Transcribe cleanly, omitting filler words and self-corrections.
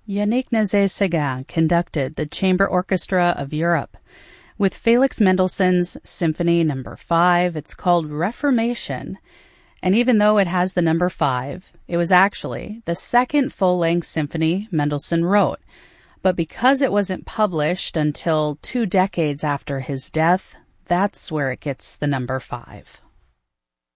Yannick Nézet-Séguin conducted the Chamber Orchestra of Europe with Felix Mendelssohn's Symphony No. 5. It's called Reformation, and even though it has the number 5, it was actually the second full-length symphony Mendelssohn wrote. But because it wasn't published until 2 decades after his death, that's where it gets the number 5.